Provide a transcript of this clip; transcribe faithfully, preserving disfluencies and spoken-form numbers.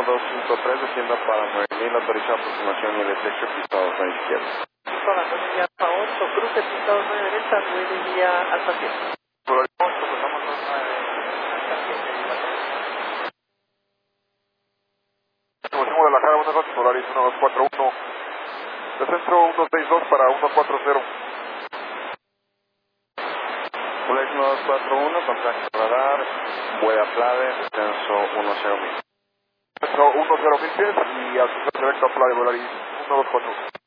uno dos cinco tres, descienda para nueve mil, autoriza aproximación y derecho, pista dos nueve izquierda. Para nueve Alfa ocho, cruce pista dos nueve derecha, nueve guía Alfa siete. Polaris ocho, pasamos dos nueve, Alfa siete, Estimación Guadalajara, buenas noches, Polaris uno dos cuatro uno, de centro uno seis dos para uno cuatro cero. Polaris uno dos cuatro uno, contacto radar, Buena Plave, descenso uno cero mil. Descenso uno cero mil pies y ascenso directo a Plave, Polaris uno dos cuatro uno.